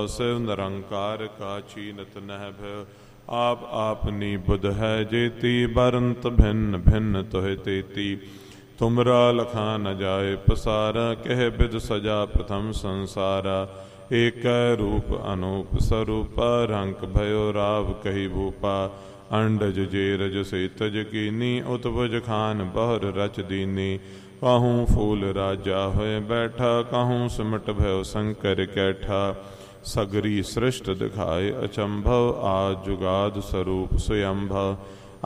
ਸਿਵ ਨਿਰੰਕਾਰ ਕਾ ਚੀਨਤ ਨਹਿ ਭਇ। ਆਪ ਆਪਨੀ ਬੁਧ ਹੈ ਜੇਤੀ, ਬਰੰਤ ਭਿੰਨ ਭਿੰਨ ਤੋਹਿ ਤੇਤੀ। ਤੁਮਰਾ ਲਖਾ ਨ ਜਾਏ ਪਸਾਰਾ, ਕਹਿ ਬਿਦ ਸਜਾ ਪ੍ਰਥਮ ਸੰਸਾਰਾ। ਏਕੈ ਰੂਪ ਅਨੂਪ ਸਰੂਪਾ, ਰੰਕ भयो ਰਾਵ ਕਹੀ ਭੂਪਾ। ਅੰਡਜ ਜੇਰਜ ਸੇਤਜ ਕੀਨੀ, ਉਤਪੁਜ ਖਾਨ ਬਹੁਰ ਰਚ ਦੀਨੀ। ਕਾਹੂੰ ਫੂਲ ਰਾਜਾ ਹੋਏ ਬੈਠਾ, ਕਾਹੂੰ ਸਿਮਟ भयो ਸ਼ੰਕਰ ਕੈਠਾ। ਸਗਰੀ ਸ੍ਰਿਸ਼ਟ ਦਿਖਾਏ ਅਚੰਭਵ, ਆਦ ਜੁਗਾਦ ਸਰੂਪ ਸੁਯੰਭਵ।